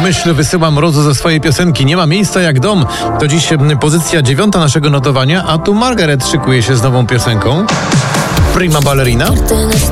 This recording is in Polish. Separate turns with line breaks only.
myśl wysyła mrozu ze swojej piosenki Nie ma miejsca jak dom. To dziś pozycja 9 naszego notowania, a tu Margaret szykuje się z nową piosenką. Prima Ballerina.